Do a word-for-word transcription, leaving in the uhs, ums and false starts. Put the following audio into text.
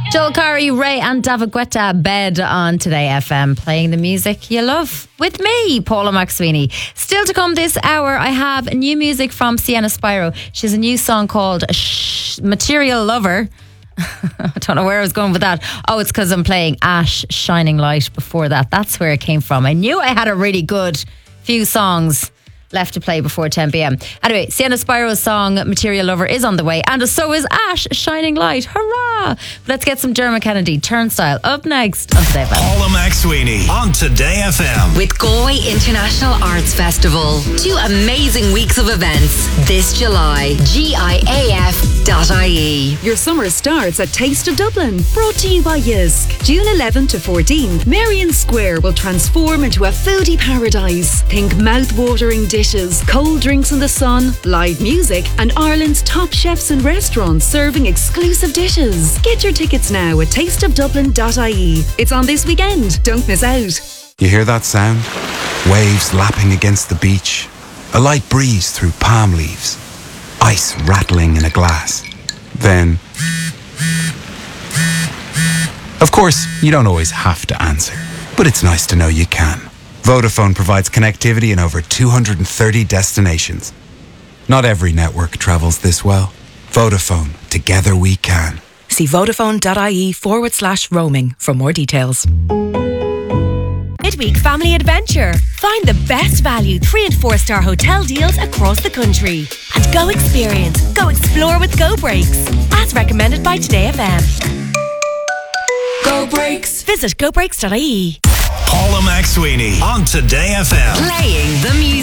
Joel Corey, Ray and David Guetta, Bed on Today F M, playing the music you love with me, Paula McSweeney. Still to come this hour, I have new music from Sienna Spyro. She has a new song called Sh- Material Lover. I don't know where I was going with that. Oh, it's because I'm playing Ash Shining Light before that. That's where it came from. I knew I had a really good few songs left to play before ten p.m. Anyway, Sienna Spyro's song Material Lover is on the way, and so is Ash Shining Light. Hurrah! But let's get some Dermot Kennedy, Turnstile, up next on Today F M. Paula McSweeney on Today F M. With Galway International Arts Festival. Two amazing weeks of events this July. G I A F dot I E. Your summer starts at Taste of Dublin, brought to you by Yisk. June eleventh to fourteenth, Marion Square will transform into a foodie paradise. Think mouth-watering dishes, cold drinks in the sun, live music, and Ireland's top chefs and restaurants serving exclusive dishes. Get your tickets now at taste of dublin dot I E. It's on this weekend. Don't miss out. You hear that sound? Waves lapping against the beach. A light breeze through palm leaves. Ice rattling in a glass. Then... Of course, you don't always have to answer, but it's nice to know you can. Vodafone provides connectivity in over two hundred thirty destinations. Not every network travels this well. Vodafone, together we can. See vodafone.ie forward slash roaming for more details. Midweek Family Adventure. Find the best value three and four star hotel deals across the country. And go experience, go explore with Go Breaks. As recommended by Today F M. Go Breaks. Visit go breaks dot I E. Paula McSweeney on Today F M. Playing the music.